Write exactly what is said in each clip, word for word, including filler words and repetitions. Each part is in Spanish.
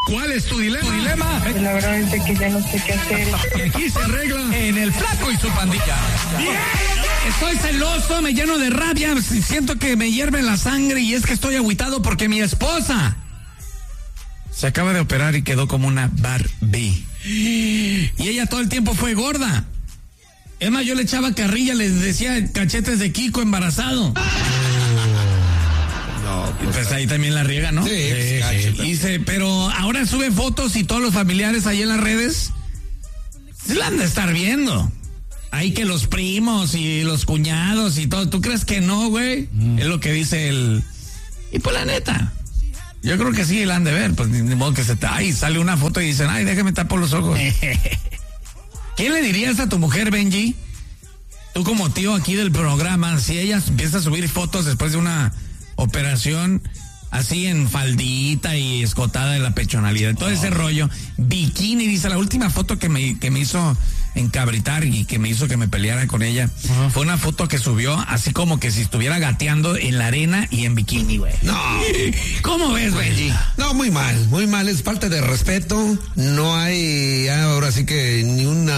¿Cuál es tu dilema? ¿Tu dilema? Pues la verdad es que ya no sé qué hacer. Y aquí se arregla en El Flaco y su Pandilla. ¡Bien! Estoy celoso, me lleno de rabia, siento que me hierve la sangre y es que estoy agüitado porque mi esposa se acaba de operar y quedó como una Barbie. Y ella todo el tiempo fue gorda. Es más, yo le echaba carrilla, les decía cachetes de Kiko embarazado. No, pues, pues ahí también la riega, ¿no? Sí, sí, sí. Dice, pero ahora sube fotos y todos los familiares ahí en las redes se la han de estar viendo. Ahí que los primos y los cuñados y todo. ¿Tú crees que no, güey? Mm. Es lo que dice el... Y pues la neta, yo creo que sí la han de ver. Pues ni modo que se... Ay, sale una foto y dicen, ay, déjame tapar los ojos. ¿Qué le dirías a tu mujer, Benji? Tú como tío aquí del programa, si ella empieza a subir fotos después de una operación así en faldita y escotada de la pechonalidad, todo oh. ese rollo, bikini, dice, la última foto que me, que me hizo encabritar y que me hizo que me peleara con ella, uh-huh. fue una foto que subió así como que si estuviera gateando en la arena y en bikini, güey. No. ¿Cómo ves, Benji? No, muy mal, muy mal, es falta de respeto, no hay ahora sí que ni una...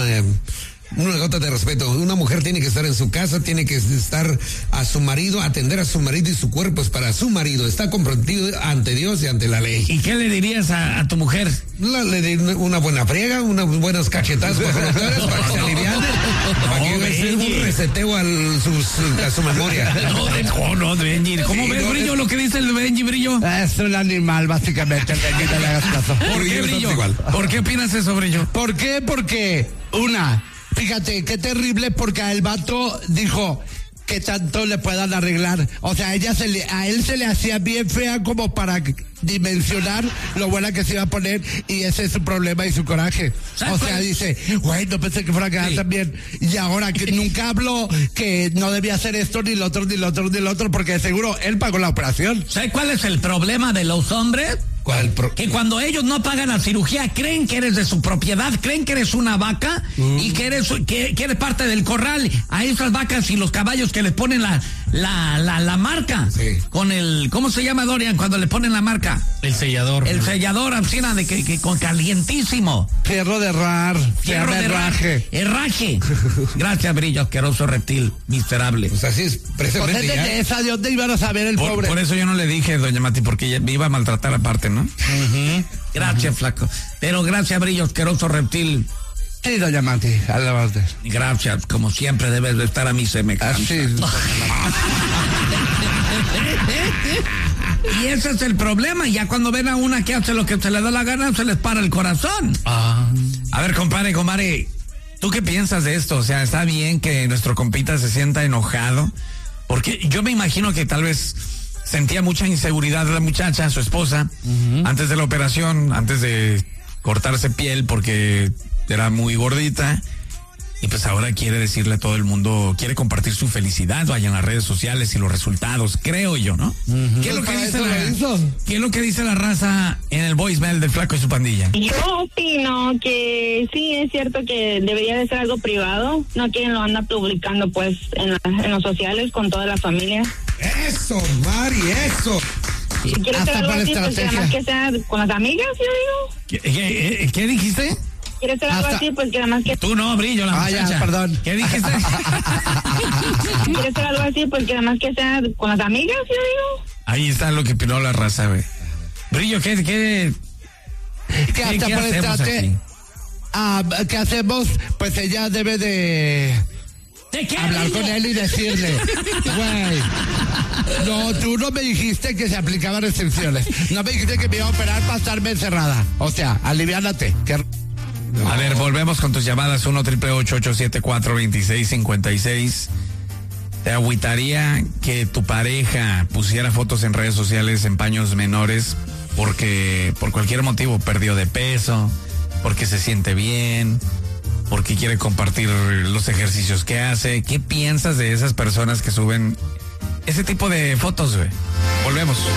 Una gota de respeto. Una mujer tiene que estar en su casa, tiene que estar a su marido, atender a su marido y su cuerpo es para su marido. Está comprometido ante Dios y ante la ley. ¿Y qué le dirías a, a tu mujer? La, le di una buena friega, unas buenas cachetadas bajo los dedos para que se aliviane. Para que haga un reseteo al, sus, a su memoria. No, de, no, no, Benji. ¿Cómo sí, ves, no, Brillo, es... lo que dice el Benji, Brillo? Es un animal, básicamente. Benji, no le hagas caso. ¿Por qué, Brillo? ¿Por qué opinas eso, Brillo? ¿Por qué? Porque, una... Fíjate, qué terrible porque el vato dijo que tanto le puedan arreglar. O sea, ella se le, a él se le hacía bien fea como para dimensionar lo buena que se iba a poner y ese es su problema y su coraje. O sea, dice, güey, no pensé que fuera a quedar sí. tan bien. Y ahora que nunca habló que no debía hacer esto, ni lo otro, ni lo otro, ni lo otro, porque seguro él pagó la operación. ¿Sabes cuál es el problema de los hombres? ¿Cuál pro- que cuando ellos no pagan la cirugía creen que eres de su propiedad, creen que eres una vaca mm. y que eres que, que eres parte del corral a esas vacas y los caballos que les ponen la la la, la marca sí. con el ¿cómo se llama, Dorian, cuando le ponen la marca? El sellador. El sellador, Ancina, de que, que con calientísimo. Fierro de herrar. Fierro de herraje. Herraje. Gracias, Brillo, asqueroso reptil, miserable. Pues así es, precisamente. Pues de esa, ¿de dónde iban a saber el por, pobre? Por eso yo no le dije, doña Mati, porque me iba a maltratar aparte, ¿no? Uh-huh. Gracias, uh-huh. flaco. Pero gracias, Brillo, asqueroso reptil. Sí, doña Mati, adelante. Gracias, como siempre debes de estar a mi semejante. Y ese es el problema, ya cuando ven a una que hace lo que se le da la gana, se les para el corazón. Ah. A ver, compadre, compadre, ¿tú qué piensas de esto? O sea, ¿está bien que nuestro compita se sienta enojado? Porque yo me imagino que tal vez sentía mucha inseguridad la muchacha, su esposa, uh-huh. antes de la operación, antes de cortarse piel porque era muy gordita. Y pues ahora quiere decirle a todo el mundo, quiere compartir su felicidad, vayan a las redes sociales y los resultados, creo yo, ¿no? Uh-huh. ¿Qué es lo que dice la, ¿qué es lo que dice la raza en el voicemail del Flaco y su Pandilla? Yo opino que sí, es cierto que debería de ser algo privado, no quien lo anda publicando pues en, la, en los sociales con toda la familia. Eso, Mari, eso. Si quieres hacer algo así, pues nada más que sea con las amigas, yo digo. ¿Qué, qué, qué dijiste? ¿Quieres hacer algo hasta... así? Pues que nada más que... Tú no, Brillo, la ah, muchacha. Ya, perdón. ¿Qué dijiste? ¿Quieres hacer algo así? Pues que nada más que sea con las amigas, yo digo. Ahí está lo que opinó la raza, güey. Brillo, ¿qué, qué, ¿Qué, hasta qué por hacemos aquí? Ah, ¿qué hacemos? Pues ella debe de... ¿De qué, hablar Brillo? con él y decirle, güey, no, tú no me dijiste que se aplicaban restricciones. No me dijiste que me iba a operar para estarme encerrada. O sea, aliviánate. Que... No. A ver, volvemos con tus llamadas. Uno triple ocho ocho siete cuatro veintiséis cincuenta y seis. ¿Te agüitaría que tu pareja pusiera fotos en redes sociales en paños menores porque por cualquier motivo perdió de peso, porque se siente bien, porque quiere compartir los ejercicios que hace? ¿Qué piensas de esas personas que suben ese tipo de fotos, güey? Volvemos.